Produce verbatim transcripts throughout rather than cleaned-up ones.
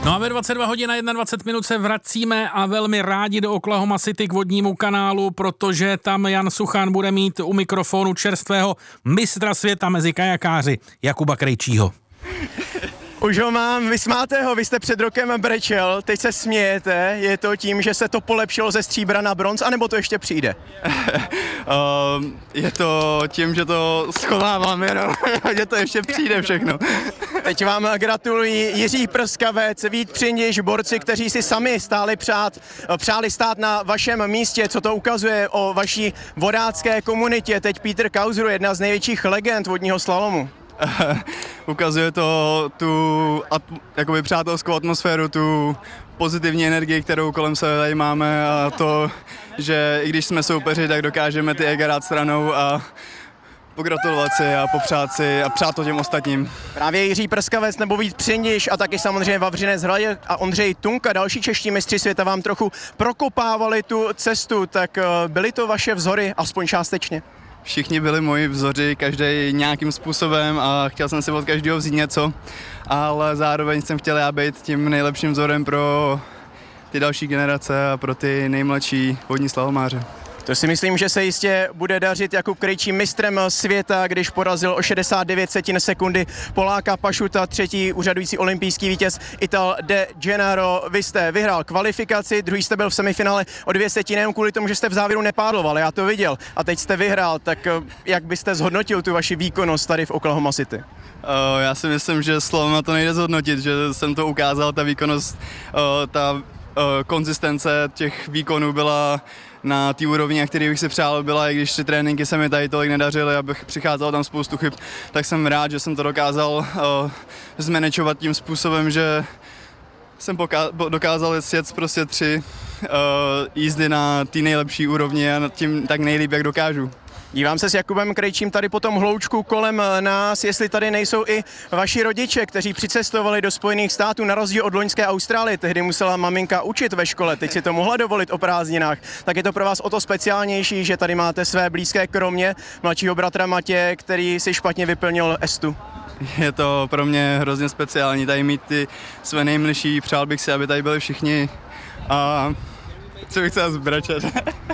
No a ve dvacet dva hodin a dvacet jedna minut se vracíme a velmi rádi do Oklahoma City k vodnímu kanálu, protože tam Jan Suchan bude mít u mikrofonu čerstvého mistra světa mezi kajakáři Jakuba Krejčího. Už ho mám, vy smáte ho, vy jste před rokem brečel, teď se smějete, je to tím, že se to polepšilo ze stříbra na bronz, anebo to ještě přijde? uh, je to tím, že to schováváme, no, že to ještě přijde všechno. Teď vám gratulují Jiří Prskavec, Vít Přindiš, borci, kteří si sami stáli přát, přáli stát na vašem místě, co to ukazuje o vaší vodácké komunitě. Teď Peter Kausru, jedna z největších legend vodního slalomu. Ukazuje to tu at, jakoby přátelskou atmosféru, tu pozitivní energii, kterou kolem sebe tady máme, a to, že i když jsme soupeři, tak dokážeme ty ega dát stranou a pogratulovat si a popřát si a přát to těm ostatním. Právě Jiří Prskavec nebo Vít Přindiš a taky samozřejmě Vavřinec Hradec a Ondřej Tunka, další čeští mistři světa, vám trochu prokopávali tu cestu, tak byly to vaše vzory, aspoň částečně? Všichni byli moji vzoři, každý nějakým způsobem, a chtěl jsem si od každého vzít něco, ale zároveň jsem chtěl já být tím nejlepším vzorem pro ty další generace a pro ty nejmladší vodní slalomáře. To si myslím, že se jistě bude dařit. Jakub Krejčí mistrem světa, když porazil o šedesát devět setin sekundy Poláka Pašuta, třetí úřadující olympijský vítěz Ital De Gennaro. Vy jste vyhrál kvalifikaci, druhý jste byl v semifinále o dvě setiny, jenom kvůli tomu, že jste v závěru nepádloval, já to viděl. A teď jste vyhrál, tak jak byste zhodnotil tu vaši výkonnost tady v Oklahoma City? Uh, já si myslím, že slovem to nejde zhodnotit, že jsem to ukázal, ta výkonnost, uh, ta uh, konzistence těch výkonů byla na té úrovni, na který bych si přál, byla, i když ty tréninky se mi tady tolik nedařily, abych přicházel tam spoustu chyb, tak jsem rád, že jsem to dokázal uh, zmanagovat tím způsobem, že jsem poká- dokázal sjet prostě tři uh, jízdy na té nejlepší úrovni a tím tak nejlíp, jak dokážu. Dívám se s Jakubem Krejčím tady po tom hloučku kolem nás, jestli tady nejsou i vaši rodiče, kteří přicestovali do Spojených států na rozdíl od loňské Austrálie. Tehdy musela maminka učit ve škole, teď si to mohla dovolit o prázdninách. Tak je to pro vás o to speciálnější, že tady máte své blízké, kromě mladšího bratra Matěje, který si špatně vyplnil estu. Je to pro mě hrozně speciální tady mít ty své nejmilší, přál bych si, aby tady byli všichni, a co bych chtěl zbračet.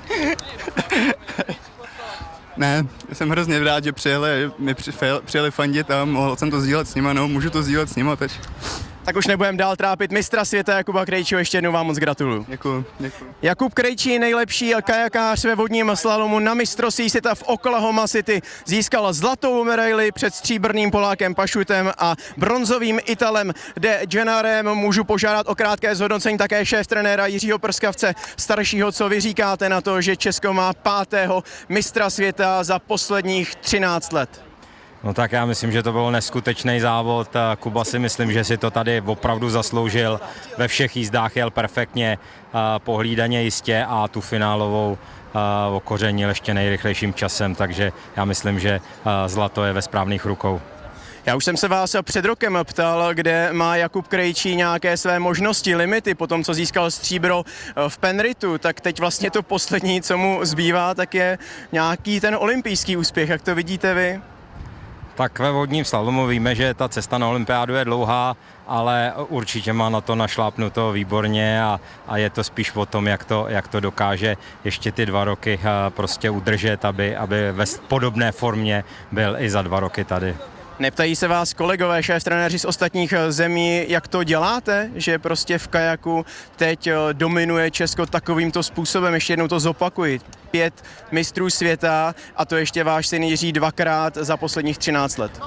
Ne, jsem hrozně rád, že přijeli, mi přijeli fandit a mohl jsem to sdílet s nima, no, můžu to sdílet s nima teď. Tak už nebudem dál trápit mistra světa Jakuba Krejčího, ještě jednou vám moc gratuluju. Děkuju, děkuju. Jakub Krejčí, nejlepší kajakář ve vodním slalomu na mistrovství světa v Oklahoma City, získal zlatou medaili před stříbrným Polákem Pašutem a bronzovým Italem De Gennarem. Můžu požádat o krátké zhodnocení také šéf-trenéra Jiřího Prskavce staršího, co vy říkáte na to, že Česko má pátého mistra světa za posledních třináct let? No tak já myslím, že to byl neskutečný závod. Kuba si myslím, že si to tady opravdu zasloužil. Ve všech jízdách jel perfektně, pohlídaně jistě a tu finálovou okořenil ještě nejrychlejším časem, takže já myslím, že zlato je ve správných rukou. Já už jsem se vás před rokem ptal, kde má Jakub Krejčí nějaké své možnosti, limity po tom, co získal stříbro v Penritu, tak teď vlastně to poslední, co mu zbývá, tak je nějaký ten olympijský úspěch. Jak to vidíte vy? Tak ve vodním slalomu víme, že ta cesta na olympiádu je dlouhá, ale určitě má na to našlápnuto výborně a, a je to spíš o tom, jak to, jak to dokáže ještě ty dva roky prostě udržet, aby, aby ve podobné formě byl i za dva roky tady. Neptají se vás kolegové, šéf-trenéři z ostatních zemí, jak to děláte, že prostě v kajaku teď dominuje Česko takovýmto způsobem? Ještě jednou to zopakuji. Pět mistrů světa a to ještě váš syn Jiří dvakrát za posledních třináct let.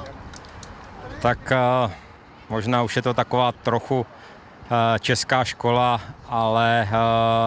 Tak uh, možná už je to taková trochu uh, česká škola, ale... Uh,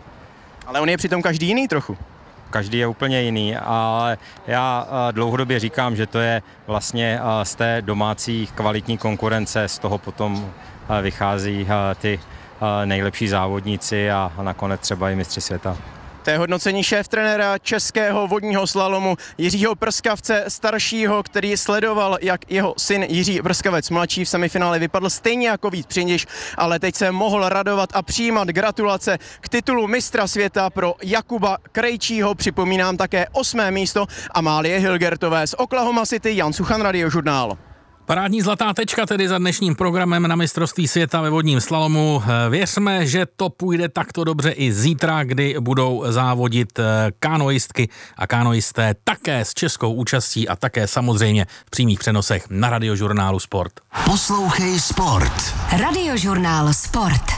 ale on je přitom každý jiný trochu. Každý je úplně jiný, ale já dlouhodobě říkám, že to je vlastně z té domácí kvalitní konkurence, z toho potom vychází ty nejlepší závodníci a nakonec třeba i mistři světa. To je hodnocení šéf-trenéra českého vodního slalomu Jiřího Prskavce staršího, který sledoval, jak jeho syn Jiří Prskavec mladší v semifinále vypadl stejně jako Vít Přindiš, ale teď se mohl radovat a přijímat gratulace k titulu mistra světa pro Jakuba Krejčího. Připomínám také osmé místo Amálie Hilgertové z Oklahoma City, Jan Suchan, Radiožurnál. Parádní zlatá tečka tedy za dnešním programem na mistrovství světa ve vodním slalomu. Věřme, že to půjde takto dobře i zítra, kdy budou závodit kánoistky a kánoisté také s českou účastí a také samozřejmě v přímých přenosech na Radiožurnálu Sport. Poslouchej Sport. Radiožurnál Sport.